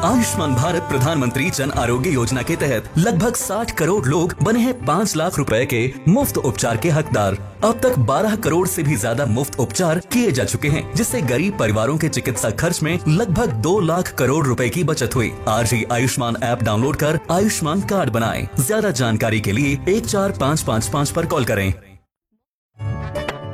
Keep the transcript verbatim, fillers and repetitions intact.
आयुष्मान भारत प्रधानमंत्री जन आरोग्य योजना के तहत लगभग साठ करोड़ लोग बने हैं पाँच लाख रुपए के मुफ्त उपचार के हकदार। अब तक बारह करोड़ से भी ज्यादा मुफ्त उपचार किए जा चुके हैं, जिससे गरीब परिवारों के चिकित्सा खर्च में लगभग दो लाख करोड़ रुपए की बचत हुई। आज ही आयुष्मान ऐप डाउनलोड कर आयुष्मान कार्ड बनाएं। ज्यादा जानकारी के लिए एक चार पाँच पाँच पाँच पर कॉल करें।